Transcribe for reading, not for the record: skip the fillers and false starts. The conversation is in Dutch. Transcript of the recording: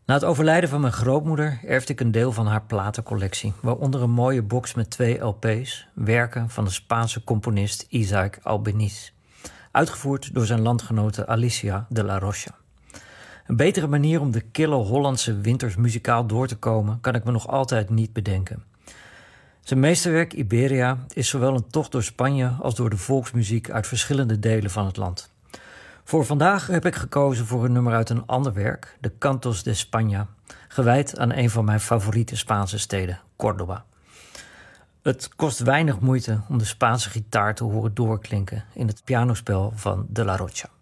Na het overlijden van mijn grootmoeder erfde ik een deel van haar platencollectie, waaronder een mooie box met 2 LP's, werken van de Spaanse componist Isaac Albeniz, uitgevoerd door zijn landgenote Alicia de la Rocha. Een betere manier om de kille Hollandse winters muzikaal door te komen kan ik me nog altijd niet bedenken. Zijn meesterwerk Iberia is zowel een tocht door Spanje als door de volksmuziek uit verschillende delen van het land. Voor vandaag heb ik gekozen voor een nummer uit een ander werk, de Cantos de España, gewijd aan een van mijn favoriete Spaanse steden, Córdoba. Het kost weinig moeite om de Spaanse gitaar te horen doorklinken in het pianospel van De La Rocha.